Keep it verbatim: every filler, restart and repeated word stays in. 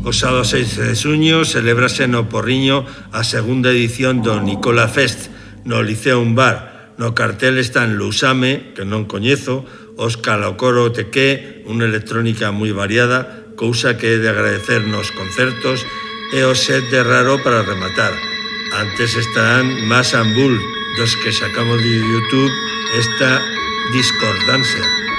O sábado seis de xuño celébrase no Porriño a segunda edición do Nicola Fest no Liceum Bar. No cartel están Lousame, que non coñezo, Óscar Ocoro Tequé, unha electrónica moi variada, cousa que é de agradecer nos concertos, e o set de Raro para rematar. Antes estarán Mas and Bull, dos que sacamos de YouTube esta Discordancia.